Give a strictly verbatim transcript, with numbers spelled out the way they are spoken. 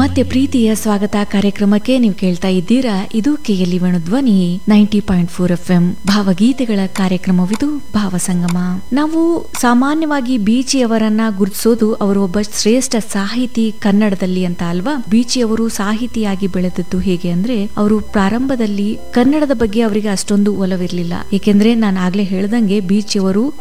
ಮತ್ತೆ ಪ್ರೀತಿಯ ಸ್ವಾಗತ ಕಾರ್ಯಕ್ರಮಕ್ಕೆ ನೀವು ಕೇಳ್ತಾ ಇದ್ದೀರಾ. ಇದು ಕೆಎಲ್ಇ ಧ್ವನಿ ninety point four F M ಭಾವಗೀತೆಗಳ ಕಾರ್ಯಕ್ರಮವಿದು ಭಾವಸಂಗಮ. ನಾವು ಸಾಮಾನ್ಯವಾಗಿ ಬೀಚಿಯವರನ್ನ ಗುರುತಿಸೋದು ಅವರು ಒಬ್ಬ ಶ್ರೇಷ್ಠ ಸಾಹಿತಿ ಕನ್ನಡದಲ್ಲಿ ಅಂತ ಅಲ್ವಾ. ಬೀಚಿಯವರು ಸಾಹಿತಿಯಾಗಿ ಬೆಳೆದದ್ದು ಹೇಗೆ ಅಂದ್ರೆ, ಅವರು ಪ್ರಾರಂಭದಲ್ಲಿ ಕನ್ನಡದ ಬಗ್ಗೆ ಅವರಿಗೆ ಅಷ್ಟೊಂದು ಒಲವಿರ್ಲಿಲ್ಲ. ಏಕೆಂದ್ರೆ ನಾನು ಆಗ್ಲೇ ಹೇಳ್ದಂಗೆ ಬೀಚಿಯವರು